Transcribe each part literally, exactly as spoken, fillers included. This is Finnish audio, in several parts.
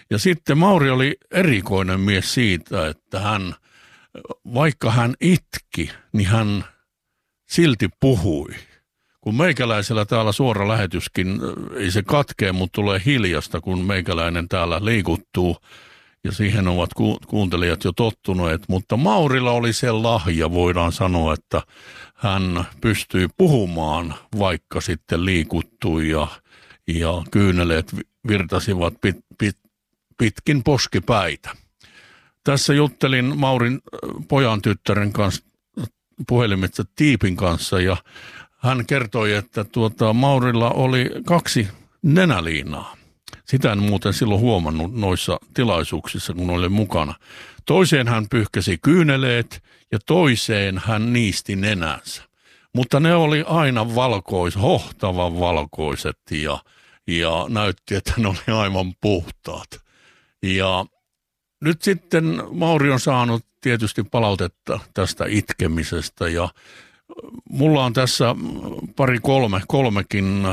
Ja sitten Mauri oli erikoinen mies siitä, että hän, vaikka hän itki, niin hän silti puhui. Kun meikäläisellä täällä suora lähetyskin, ei se katkee, mutta tulee hiljasta, kun meikäläinen täällä liikuttuu. Ja siihen ovat ku- kuuntelijat jo tottuneet. Mutta Maurilla oli se lahja, voidaan sanoa, että hän pystyi puhumaan, vaikka sitten liikuttui ja, ja kyyneleet virtasivat pit, pit, pitkin poskipäitä. Tässä juttelin Maurin pojan tyttären kanssa puhelimitse Tiipin kanssa ja hän kertoi, että tuota, Maurilla oli kaksi nenäliinaa. Sitä en muuten silloin huomannut noissa tilaisuuksissa, kun olin mukana. Toiseen hän pyyhkäsi kyyneleet ja toiseen hän niisti nenänsä. Mutta ne oli aina valkois, hohtavan valkoiset ja, ja näytti, että ne oli aivan puhtaat. Ja nyt sitten Mauri on saanut tietysti palautetta tästä itkemisestä ja mulla on tässä pari kolme, kolmekin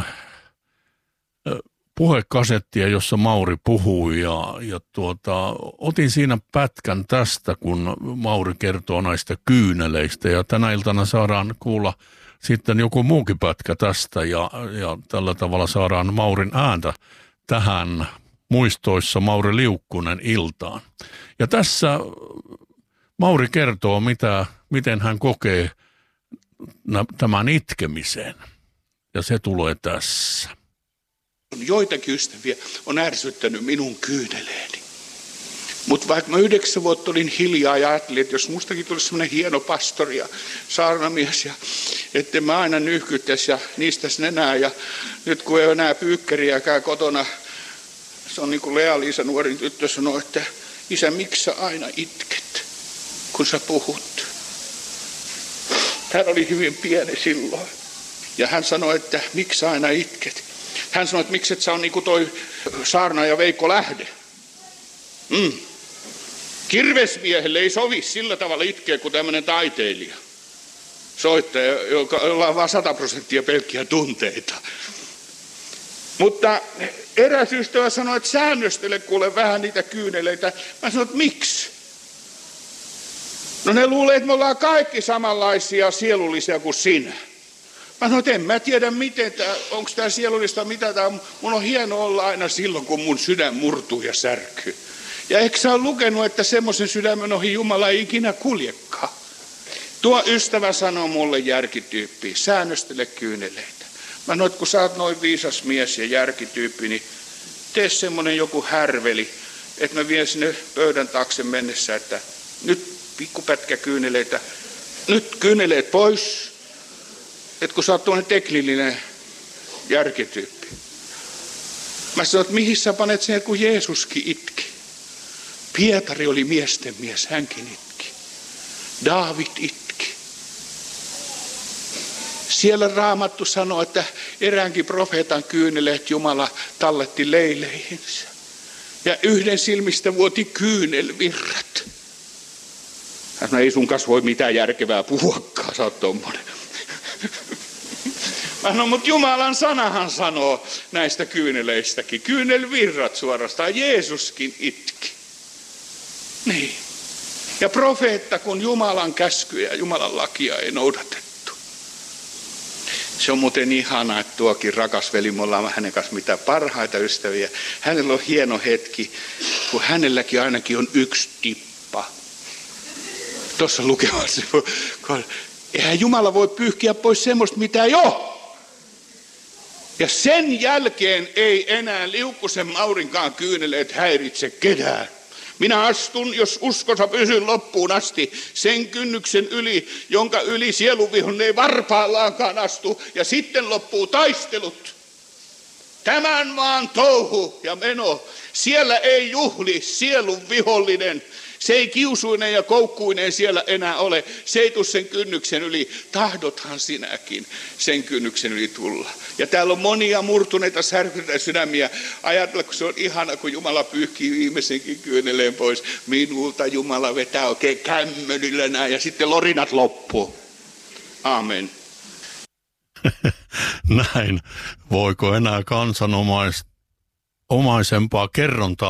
puhekasettia, jossa Mauri puhui ja, ja tuota, otin siinä pätkän tästä, kun Mauri kertoo näistä kyyneleistä ja tänä iltana saadaan kuulla sitten joku muukin pätkä tästä ja, ja tällä tavalla saadaan Maurin ääntä tähän muistoissa Mauri Liukkunen iltaan. Ja tässä Mauri kertoo, mitä, miten hän kokee tämän itkemisen ja se tulee tässä. Joitakin ystäviä on ärsyttänyt minun kyyneleeni. Mutta vaikka mä yhdeksän vuotta olin hiljaa ja ajattelin, että jos mustakin tulisi semmoinen hieno pastori ja saarnamies, ja että mä aina nyhkyttäisi ja niistäisi nenää. Ja nyt kun ei ole enää pyykkäriäkään kotona, se on niin kuin Lea-Liisa nuorin tyttö sanoi, että isä, miksi sä aina itket, kun sä puhut? Hän oli hyvin pieni silloin. Ja hän sanoi, että miksi sä aina itket? Hän sanoi, että miksi et sä on niin kuin toi saarnaaja Veikko Lähde. Mm. Kirvesmiehelle ei sovi sillä tavalla itkeä kuin tämmöinen taiteilija. Soittaja, jolla on vain sata prosenttia pelkkiä tunteita. Mutta eräs ystävä sanoi, että säännöstele kuule vähän niitä kyyneleitä. Mä sanoin, että miksi? No ne luulee, että me ollaan kaikki samanlaisia sielullisia kuin sinä. Mä sanoin, että en mä tiedä miten, onko tämä sielullista mitä tämä on. Mun on hieno olla aina silloin, kun mun sydän murtuu ja särkyy. Ja eikö sä ole lukenut, että semmoisen sydämen ohi Jumala ei ikinä kuljekaan? Tuo ystävä sanoi mulle järkityyppiä, säännöstele kyyneleitä. Mä sanoin, että kun sä oot noin viisas mies ja järkityyppi, niin tee semmoinen joku härveli, että mä vien sinne pöydän taakse mennessä, että nyt pikkupätkä kyyneleitä, nyt kyyneleet pois. Että kun sä oot tuollainen teknillinen järkityyppi. Mä sanoin, että mihin sä panet sen, kun Jeesuskin itki. Pietari oli miesten mies, hänkin itki. Daavid itki. Siellä Raamattu sanoo, että eräänkin profeetan kyyneleet Jumala talletti leileihinsä. Ja yhden silmistä vuoti kyynelvirrat. Hän sanoi, ei sun kanssa voi mitään järkevää puhuakaan, sä oot tommonen. No, mutta Jumalan sanahan sanoo näistä kyyneleistäkin. Kyynelvirrat suorastaan. Jeesuskin itki. Niin. Ja profeetta, kun Jumalan käskyjä ja Jumalan lakia ei noudatettu. Se on muuten ihana, että tuokin rakas veli, me ollaan hänen kanssa mitä parhaita ystäviä. Hänellä on hieno hetki, kun hänelläkin ainakin on yksi tippa. Tuossa lukemassa. Eihän Jumala voi pyyhkiä pois semmoista, mitä ei ole. Ja sen jälkeen ei enää Liukkusen Maurinkaan kyyneleet häiritse ketään. Minä astun, jos uskossa pysyn loppuun asti, sen kynnyksen yli, jonka yli sieluvihollinen ei varpaallaankaan astu. Ja sitten loppuu taistelut. Tämän maan touhu ja meno, siellä ei juhli sielun vihollinen. Se ei kiusuinen ja koukkuinen siellä enää ole. Se ei tule sen kynnyksen yli. Tahdothan sinäkin sen kynnyksen yli tulla. Ja täällä on monia murtuneita särkyneitä sydämiä. Ajatella, kun se on ihana, kun Jumala pyyhkii viimeisenkin kyyneleen pois. Minulta Jumala vetää oikein kämmönyllä näin ja sitten lorinat loppuu. Amen. Näin. Voiko enää kansanomaisempaa kerrontaa